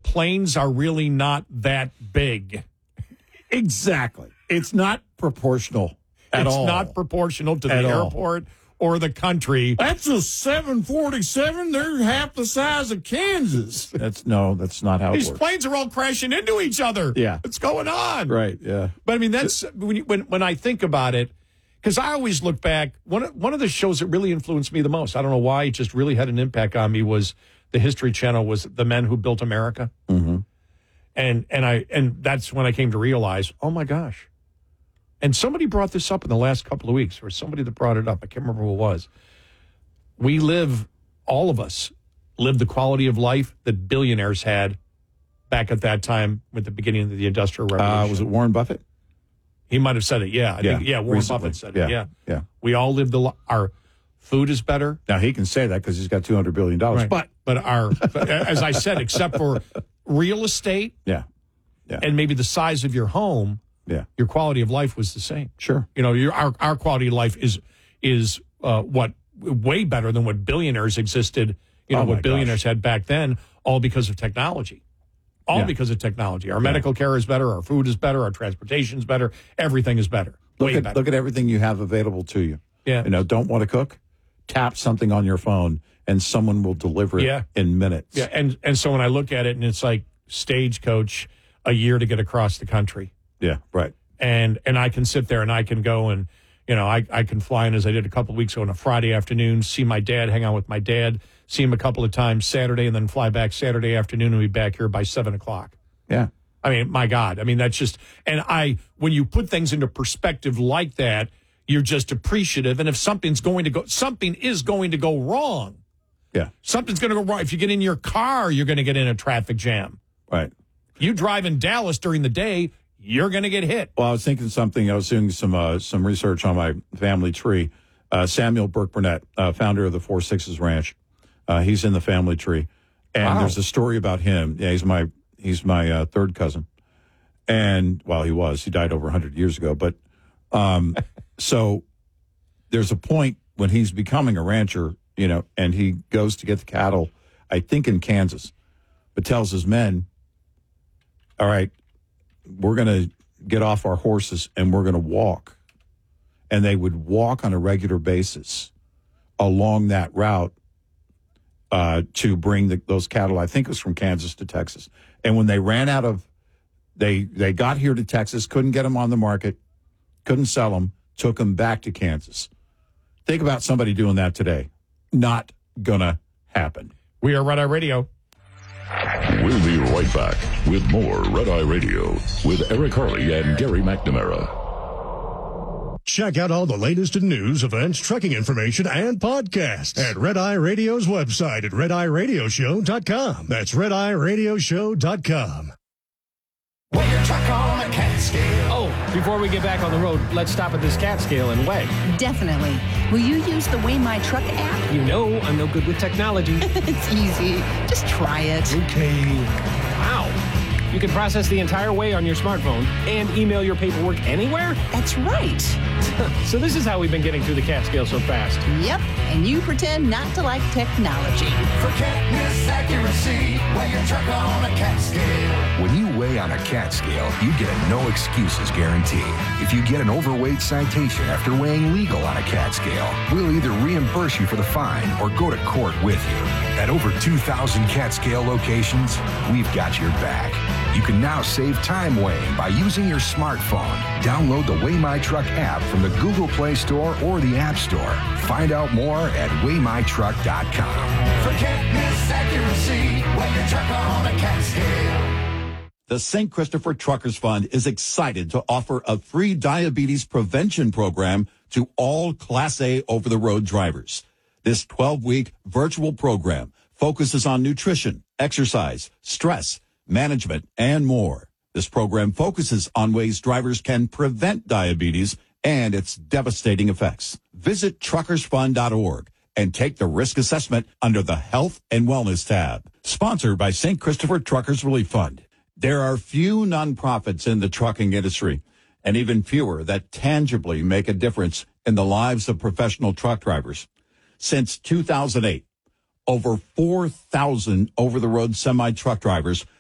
planes are really not that big. Exactly. It's not proportional at all. It's not proportional to the airport or the country. That's a 747. They're half the size of Kansas. That's not how it These works. planes are all crashing into each other. Yeah. What's going on? Right, yeah. But, I mean, that's when I think about it, because I always look back, one of the shows that really influenced me the most, I don't know why, it just really had an impact on me, was the History Channel, was The Men Who Built America. Mm-hmm. And that's when I came to realize, oh, my gosh. And somebody brought this up in the last couple of weeks, or somebody that brought it up. I can't remember who it was. All of us live the quality of life that billionaires had back at that time with the beginning of the Industrial Revolution. Was it Warren Buffett? He might have said it, yeah. I think Warren recently. Buffett said it, Yeah. We all live our food is better. Now, he can say that because he's got $200 billion. Right. But our, as I said, except for real estate and maybe the size of your home, your quality of life was the same. Sure. You know, our quality of life is way better than what billionaires existed, what billionaires had back then, all because of technology. Because of technology. Our medical care is better, our food is better, our transportation is better, everything is better. Look at everything you have available to you. Yeah. Don't want to cook? Tap something on your phone and someone will deliver it in minutes. Yeah, and so when I look at it and it's like Stagecoach, a year to get across the country. Yeah, right. And I can sit there and I can go and, I can fly in, as I did a couple of weeks ago, on a Friday afternoon, see my dad, hang out with my dad, see him a couple of times Saturday, and then fly back Saturday afternoon and be back here by 7 o'clock. Yeah. I mean, my God. I mean, that's just, when you put things into perspective like that, you're just appreciative. And if something is going to go wrong. Yeah. Something's going to go wrong. If you get in your car, you're going to get in a traffic jam. Right. You drive in Dallas during the day, you're going to get hit. Well, I was thinking something. I was doing some research on my family tree. Samuel Burke Burnett, founder of the 4 Sixes Ranch, he's in the family tree, and there's a story about him. Yeah, he's my third cousin, and he died over 100 years ago. But so there's a point when he's becoming a rancher, and he goes to get the cattle, I think in Kansas, but tells his men, all right, we're going to get off our horses and we're going to walk. And they would walk on a regular basis along that route to bring those cattle. I think it was from Kansas to Texas. And when they ran out of, they got here to Texas, couldn't get them on the market, couldn't sell them, took them back to Kansas. Think about somebody doing that today. Not going to happen. We are Red Eye Radio. We'll be right back with more Red Eye Radio with Eric Harley and Gary McNamara. Check out all the latest in news, events, trucking information, and podcasts at Red Eye Radio's website at RedEyeRadioshow.com. That's RedEyeRadioshow.com. Weigh your truck on a cat scale. Oh, before we get back on the road, let's stop at this cat scale and weigh. Definitely. Will you use the Weigh My Truck app? You know I'm no good with technology. It's easy. Just try it. Okay. Wow. You can process the entire weigh on your smartphone and email your paperwork anywhere? That's right. So this is how we've been getting through the cat scale so fast. Yep. And you pretend not to like technology. For can't-miss accuracy, weigh your truck on a cat scale. When you weigh on a cat scale, you get a no excuses guarantee. If you get an overweight citation after weighing legal on a cat scale, we'll either reimburse you for the fine or go to court with you. At over 2,000 cat scale locations, we've got your back. You can now save time weighing by using your smartphone. Download the Weigh My Truck app from the Google Play Store or the App Store. Find out more at WeighMyTruck.com. For can't-miss accuracy, weigh your truck on a cat scale. The St. Christopher Truckers Fund is excited to offer a free diabetes prevention program to all Class A over-the-road drivers. This 12-week virtual program focuses on nutrition, exercise, stress, management, and more. This program focuses on ways drivers can prevent diabetes and its devastating effects. Visit truckersfund.org and take the risk assessment under the Health and Wellness tab. Sponsored by St. Christopher Truckers Relief Fund. There are few nonprofits in the trucking industry, and even fewer that tangibly make a difference in the lives of professional truck drivers. Since 2008, over 4,000 over-the-road semi-truck drivers